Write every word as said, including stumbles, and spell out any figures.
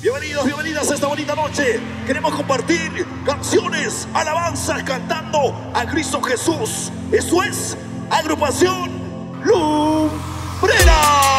Bienvenidos, bienvenidas a esta bonita noche. Queremos compartir canciones, alabanzas, cantando a Cristo Jesús. Eso es Agrupación Lumbrera.